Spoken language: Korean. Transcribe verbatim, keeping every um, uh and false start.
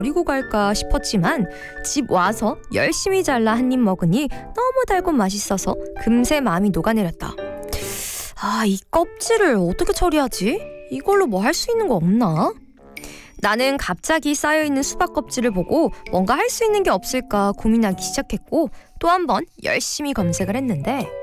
버리고 갈까 싶었지만 집 와서 열심히 잘라 한 입 먹으니 너무 달고 맛있어서 금세 마음이 녹아내렸다. 아, 이 껍질을 어떻게 처리하지? 이걸로 뭐 할 수 있는 거 없나? 나는 갑자기 쌓여있는 수박 껍질을 보고 뭔가 할 수 있는 게 없을까 고민하기 시작했고 또 한 번 열심히 검색을 했는데